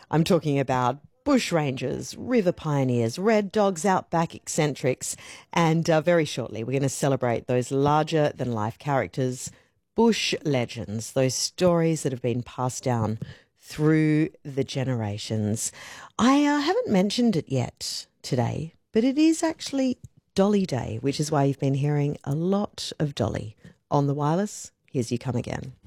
I'm talking about bushrangers, river pioneers, red dogs, outback eccentrics, and very shortly we're going to celebrate those larger-than-life characters, bush legends, those stories that have been passed down through the generations. I haven't mentioned it yet today, but it is actually Dolly Day, which is why you've been hearing a lot of Dolly on the wireless. Here's You Come Again.